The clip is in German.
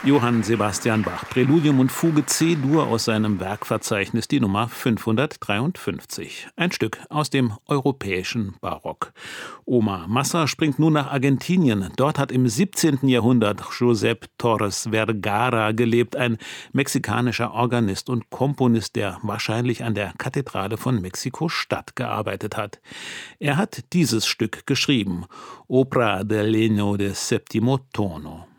Johann Sebastian Bach, Präludium und Fuge C-Dur aus seinem Werkverzeichnis, die Nummer 553. Ein Stück aus dem europäischen Barock. Oma Massa springt nun nach Argentinien. Dort hat im 17. Jahrhundert Josep Torres Vergara gelebt, ein mexikanischer Organist und Komponist, der wahrscheinlich an der Kathedrale von Mexiko-Stadt gearbeitet hat. Er hat dieses Stück geschrieben, Opera del Legno de Settimo Tono.